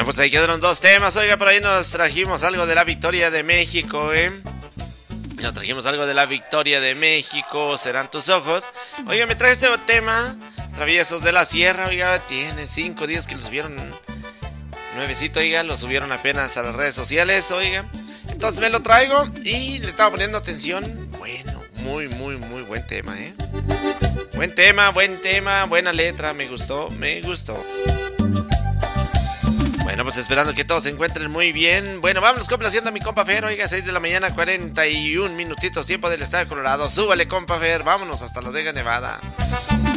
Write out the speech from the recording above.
Bueno, pues ahí quedaron dos temas. Oiga, por ahí nos trajimos algo de la victoria de México, Nos trajimos algo de la victoria de México, serán tus ojos. Oiga, me traje este tema, Traviesos de la Sierra. Oiga, tiene 5 días que lo subieron nuevecito, oiga, lo subieron apenas a las redes sociales, oiga. Entonces me lo traigo y le estaba poniendo atención. Bueno, muy buen tema, Buen tema, buena letra, me gustó. Bueno, pues esperando que todos se encuentren muy bien. Bueno, vámonos complaciendo a mi compa Fer. Oiga, 6 de la mañana, 41 minutitos, tiempo del estado de Colorado. Súbale, compa Fer, vámonos hasta Las Vegas, Nevada.